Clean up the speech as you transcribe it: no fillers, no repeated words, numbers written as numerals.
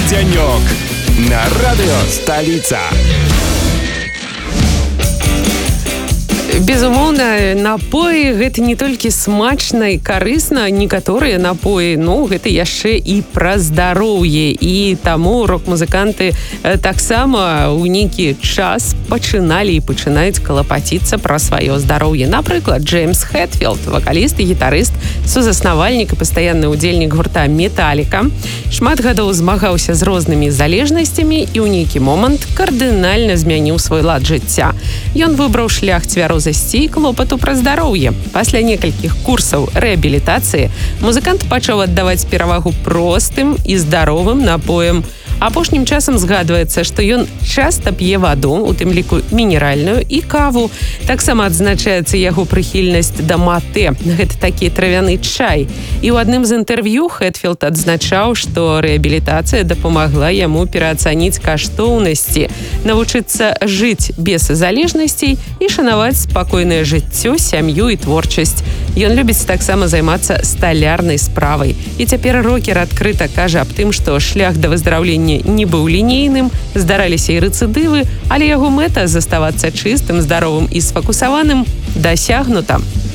Ледзянёк на радыё Сталіца. Безумоўна, напоі гэта не толькі смачна і карысна, некаторыя напоі, гэта яшчэ і пра здароўе. І таму рок-музыканты таксама ў нейкі час пачыналі і пачынаюць калапаціцца пра сваё здароўе. Напрыклад, Джеймс Хэтфілд, вакаліст і гітарыст, сузаснавальнік і пастаянны ўдзельнік гурта «Металіка». Шмат гадоў змагаўся з рознымі залежнасцямі і ў нейкі момант кардынальна змяніў свой лад жыцця. Ён выбраў шлях цвярозасці і клопату пра здароўе. Пасля некалькіх курсаў рэабілітацыі музыкант пачаў аддаваць перавагу простым і здаровым напоям. Апошнім часам згадваецца, што ён часта п'е ваду, у тым ліку мінеральную, і каву. Таксама адзначаецца яго прыхільнасць да матэ. Гэта такі травяны чай. І ў адным з інтэрв'ю Хэтфілд адзначаў, што рэабілітацыя дапамагла яму пераацаніць каштоўнасці, навучыцца жыць без залежнасцей і шанаваць спакойнае жыццё, сям'ю і творчасць. Ён любіць таксама займацца сталярнай справай. І цяпер рокер адкрыта кажа аб тым, што шлях да выздараўлення не быў лінейным, здараліся і рэцыдывы, але яго мэта заставацца чыстым, здаровым і сфокусаваным дасягнута.